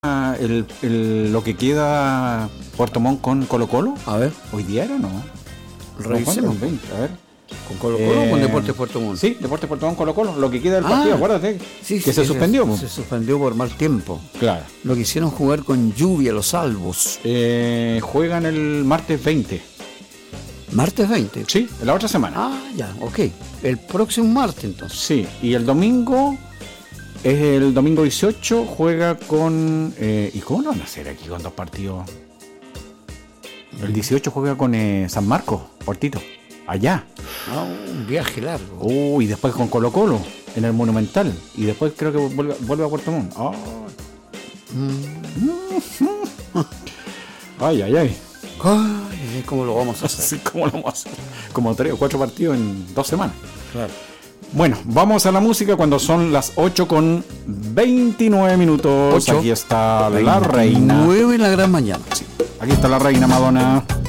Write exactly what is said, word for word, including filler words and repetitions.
el, el, lo que queda Puerto Montt con Colo Colo? A ver. ¿Hoy día era o no? Revisemos. No, a ver. ¿Con Colo Colo eh, o con Deportes Puerto Montt? Sí, Deportes Puerto Montt Colo Colo. Lo que queda del ah, partido, acuérdate. Sí, que sí, se suspendió. Se, se suspendió por mal tiempo. Claro. Lo quisieron jugar con lluvia los Albos. Eh, juegan el martes veinte. ¿Martes veinte? Sí, la otra semana. Ah, ya, ok. El próximo martes entonces. Sí, y el domingo, es el domingo dieciocho, juega con... Eh, ¿Y cómo lo van a hacer aquí con dos partidos? El dieciocho juega con eh, San Marcos, Portito, allá. Ah, un viaje largo. Uh, y después con Colo Colo, en el Monumental. Y después creo que vuelve, vuelve a Puerto Montt. Oh. Mm. Ay, ay, ay. Ay, ¿cómo lo vamos a hacer? Sí, ¿cómo lo vamos a hacer? Como tres o cuatro partidos en dos semanas. Claro. Bueno, vamos a la música cuando son las ocho con veintinueve minutos. ocho. Aquí está la reina. nueve en la gran mañana. Sí. Aquí está la reina Madonna.